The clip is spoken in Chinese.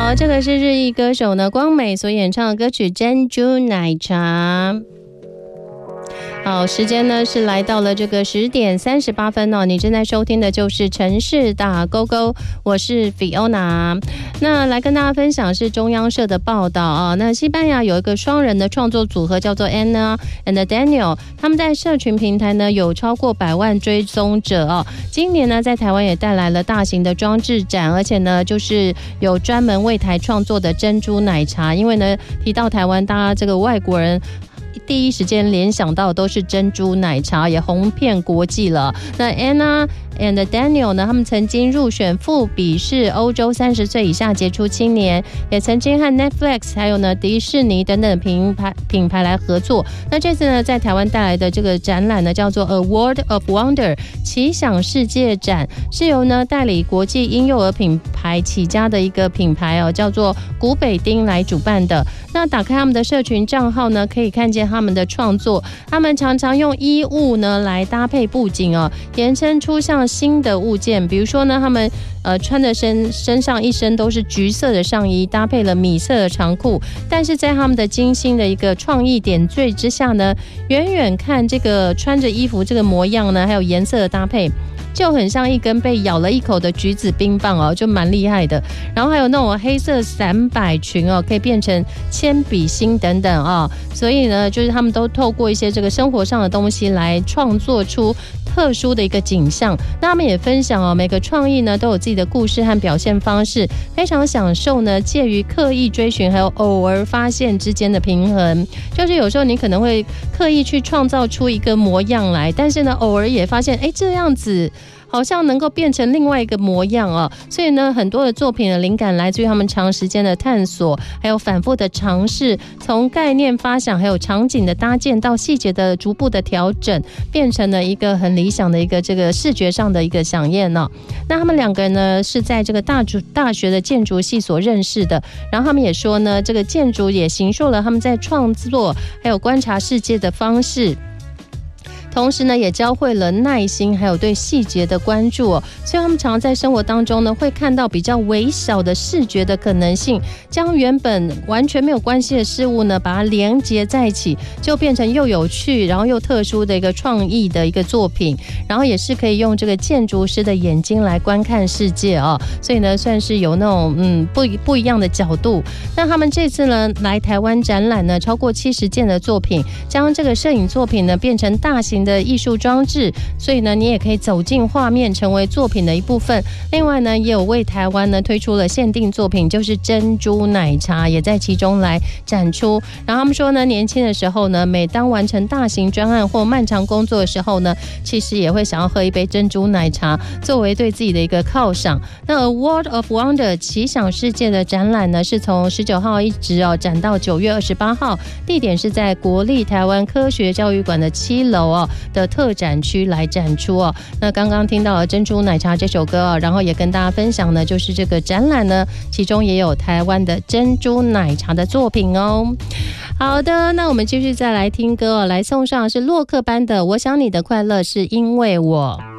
好，这个是日裔歌手呢光美所演唱的歌曲《珍珠奶茶》。好，时间呢是来到了这个10点38分哦。你正在收听的就是城市大勾勾，我是 Fiona。那来跟大家分享是中央社的报道啊。那西班牙有一个双人的创作组合叫做 Anna and Daniel， 他们在社群平台呢有超过100万追踪者哦。今年呢在台湾也带来了大型的装置展，而且呢就是有专门为台创作的珍珠奶茶，因为呢提到台湾，大家这个外国人第一时间联想到的都是珍珠奶茶，也红遍国际了。那 Anna and Daniel 呢，他们曾经入选富比士欧洲30岁以下杰出青年，也曾经和 Netflix 还有呢迪士尼等等品牌来合作。那这次呢在台湾带来的这个展览呢叫做 A World of Wonder 奇想世界展，是由呢代理国际婴幼儿品牌起家的一个品牌哦，叫做古北丁来主办的。那打开他们的社群账号呢，可以看见他们的创作，他们常常用衣物呢来搭配布景哦，延伸出像新的物件。比如说呢，他们穿着身上一身都是橘色的上衣，搭配了米色的长裤，但是在他们的精心的一个创意点缀之下呢，远远看这个穿着衣服这个模样呢，还有颜色的搭配，就很像一根被咬了一口的橘子冰棒哦，就蛮厉害的。然后还有那种黑色伞摆裙哦，可以变成铅笔芯等等哦。所以呢，就是他们都透过一些这个生活上的东西来创作出特殊的一个景象。那他们也分享哦，每个创意呢都有自己的故事和表现方式，非常享受呢介于刻意追寻还有偶尔发现之间的平衡。就是有时候你可能会刻意去创造出一个模样来，但是呢偶尔也发现这样子好像能够变成另外一个模样哦。所以呢很多的作品的灵感来自于他们长时间的探索，还有反复的尝试，从概念发想还有场景的搭建到细节的逐步的调整，变成了一个很理想的一个这个视觉上的一个飨宴哦。那他们两个人呢是在这个大学的建筑系所认识的，然后他们也说呢，这个建筑也形塑了他们在创作还有观察世界的方式，同时呢也教会了耐心还有对细节的关注哦。所以他们常常在生活当中呢会看到比较微小的视觉的可能性，将原本完全没有关系的事物呢把它连接在一起，就变成又有趣然后又特殊的一个创意的一个作品。然后也是可以用这个建筑师的眼睛来观看世界哦，所以呢算是有那种不一样的角度。那他们这次呢来台湾展览呢超过70件的作品，将这个摄影作品呢变成大型的艺术装置，所以呢你也可以走进画面成为作品的一部分。另外呢也有为台湾呢推出了限定作品，就是珍珠奶茶也在其中来展出。然后他们说呢年轻的时候呢，每当完成大型专案或漫长工作的时候呢，其实也会想要喝一杯珍珠奶茶作为对自己的一个犒赏。那 A World of Wonder 奇想世界的展览呢是从19号一直展到9月28号，地点是在国立台湾科学教育馆的7楼的特展区来展出哦。那刚刚听到了珍珠奶茶这首歌然后也跟大家分享呢，就是这个展览呢其中也有台湾的珍珠奶茶的作品哦。好的，那我们继续再来听歌来送上是洛克班的《我想你的快乐是因为我》。